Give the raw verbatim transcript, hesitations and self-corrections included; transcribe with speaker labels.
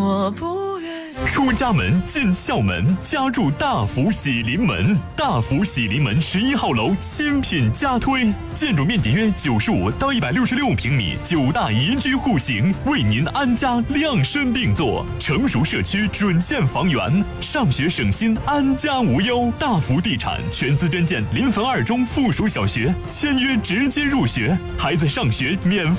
Speaker 1: 我不愿
Speaker 2: 出家门进校门，家住大福喜临门。大福喜临门十一号楼新品加推，建筑面积约九十五到一百六十六平米，九大宜居户型，为您安家量身定做。成熟社区准线房源，上学省心，安家无忧。大福地产全资捐建临汾二中附属小学，签约直接入学，孩子上学免费。